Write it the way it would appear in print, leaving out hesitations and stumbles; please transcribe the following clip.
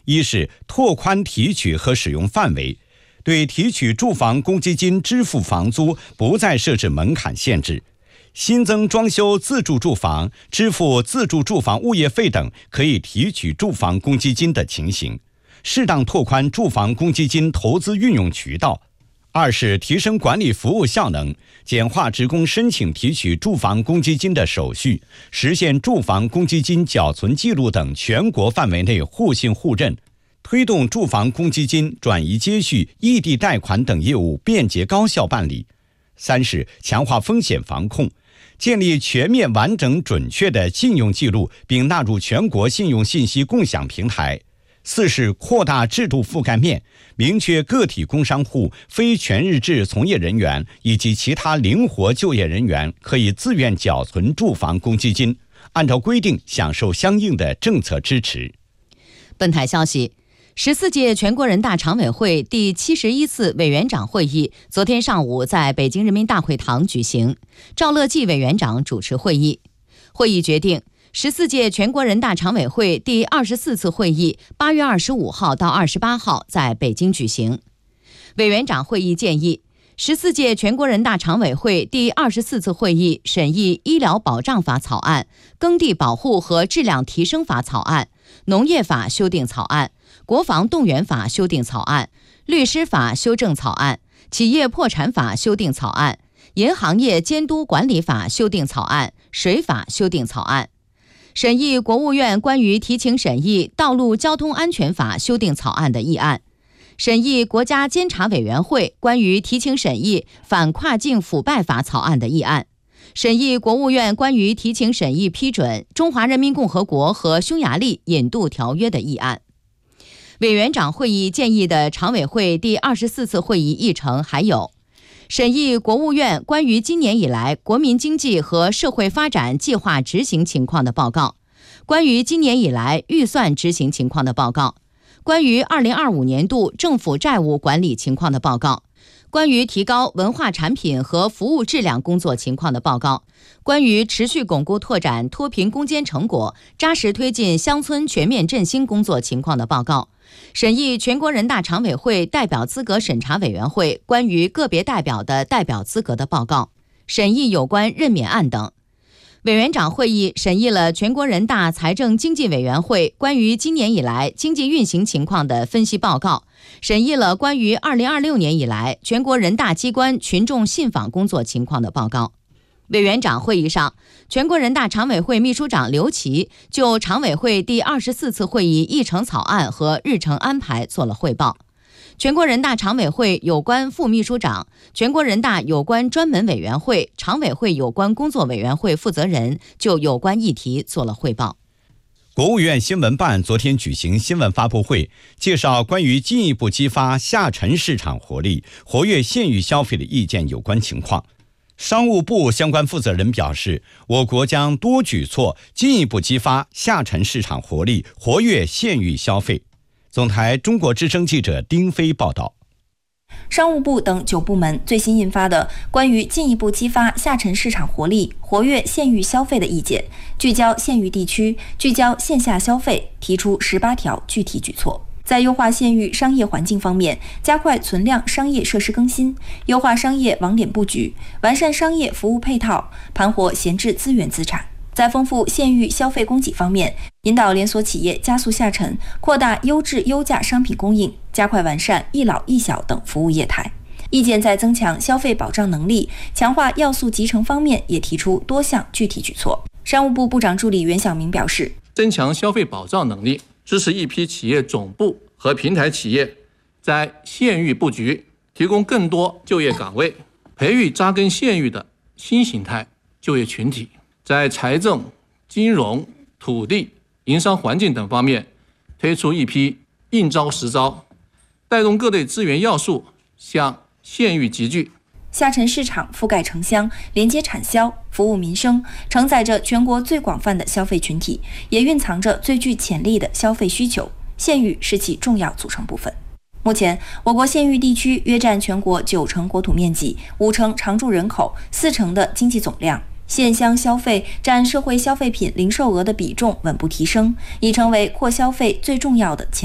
一是拓宽提取和使用范围，对提取住房公积金支付房租不再设置门槛限制，新增装修自住住房、支付自住住房物业费等可以提取住房公积金的情形，适当拓宽住房公积金投资运用渠道。二是提升管理服务效能，简化职工申请提取住房公积金的手续，实现住房公积金缴存记录等全国范围内互信互认，推动住房公积金转移接续、异地贷款等业务便捷高效办理。三是强化风险防控，建立全面完整准确的信用记录，并纳入全国信用信息共享平台。四是扩大制度覆盖面，明确个体工商户、非全日制从业人员以及其他灵活就业人员可以自愿缴存住房公积金，按照规定享受相应的政策支持。 本台消息，14届全国人大常委会第71次委员长会议昨天上午在北京人民大会堂举行，赵乐际委员长主持会议。会议决定，14届全国人大常委会第24次会议8月25号到28号在北京举行。委员长会议建议，14届全国人大常委会第24次会议审议《医疗保障法》草案、耕地保护和质量提升法草案、农业法修订草案、国防动员法修订草案、律师法修正草案、企业破产法修订草案、银行业监督管理法修订草案、水法修订草案。审议国务院关于提请审议道路交通安全法修订草案的议案，审议国家监察委员会关于提请审议反跨境腐败法草案的议案，审议国务院关于提请审议批准《中华人民共和国和匈牙利引渡条约》的议案。委员长会议建议的常委会第24次会议议程还有：审议国务院关于今年以来国民经济和社会发展计划执行情况的报告，关于今年以来预算执行情况的报告，关于2025年度政府债务管理情况的报告，关于提高文化产品和服务质量工作情况的报告，关于持续巩固拓展脱贫攻坚成果，扎实推进乡村全面振兴工作情况的报告，审议全国人大常委会代表资格审查委员会关于个别代表的代表资格的报告，审议有关任免案等。委员长会议审议了全国人大财政经济委员会关于今年以来经济运行情况的分析报告，审议了关于2026年以来全国人大机关群众信访工作情况的报告。委员长会议上，全国人大常委会秘书长刘奇就常委会第24次会议议程草案和日程安排做了汇报。全国人大常委会有关副秘书长、全国人大有关专门委员会、常委会有关工作委员会负责人就有关议题做了汇报。 国务院新闻办昨天举行新闻发布会，介绍关于进一步激发下沉市场活力、活跃县域消费的意见有关情况。商务部相关负责人表示，我国将多举措进一步激发下沉市场活力，活跃县域消费。总台中国之声记者丁飞报道。 商务部等9部门最新印发的关于进一步激发下沉市场活力、活跃县域消费的意见，聚焦县域地区，聚焦线下消费，提出18条具体举措。在优化县域商业环境方面，加快存量商业设施更新，优化商业网点布局，完善商业服务配套，盘活闲置资源资产。在丰富县域消费供给方面，引导连锁企业加速下沉，扩大优质优价商品供应，加快完善一老一小等服务业态。意见在增强消费保障能力、强化要素集成方面也提出多项具体举措。商务部部长助理袁晓明表示， 增强消费保障能力，支持一批企业总部和平台企业在县域布局，提供更多就业岗位，培育扎根县域的新形态就业群体。在财政、金融、土地、营商环境等方面推出一批应招实招，带动各类资源要素向县域集聚。 下沉市场覆盖城乡，连接产销，服务民生，承载着全国最广泛的消费群体，也蕴藏着最具潜力的消费需求。县域是其重要组成部分。目前，我国县域地区约占全国9成国土面积、5成常住人口、4成的经济总量。县乡消费占社会消费品零售额的比重稳步提升，已成为扩消费最重要的